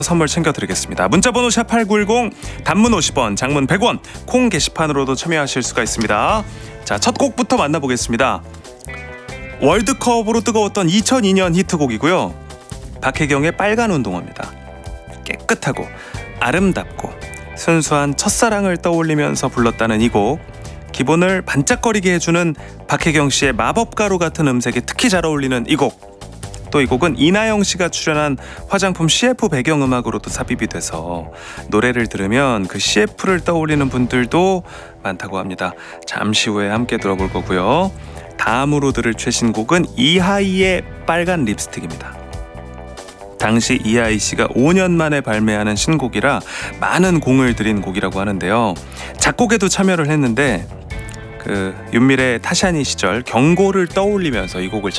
선물 챙겨드리겠습니다. 문자번호 샵8910, 단문 50원, 장문 100원, 콩 게시판으로도 참여하실 수가 있습니다. 자, 첫 곡부터 만나보겠습니다. 월드컵으로 뜨거웠던 2002년 히트곡이고요. 박혜경의 빨간 운동화입니다. 깨끗하고 아름답고 순수한 첫사랑을 떠올리면서 불렀다는 이 곡, 기본을 반짝거리게 해주는 박혜경 씨의 마법가루 같은 음색에 특히 잘 어울리는 이 곡, 또 이 곡은 이나영 씨가 출연한 화장품 CF 배경음악으로도 삽입이 돼서 노래를 들으면 그 CF를 떠올리는 분들도 많다고 합니다. 잠시 후에 함께 들어볼 거고요. 다음으로 들을 최신곡은 이하이의 빨간 립스틱입니다. 당시 이하이 씨가 5년 만에 발매하는 신곡이라 많은 공을 들인 곡이라고 하는데요. 작곡에도 참여를 했는데 그 윤미래 타샤니 시절 경고를 떠올리면서 이 곡을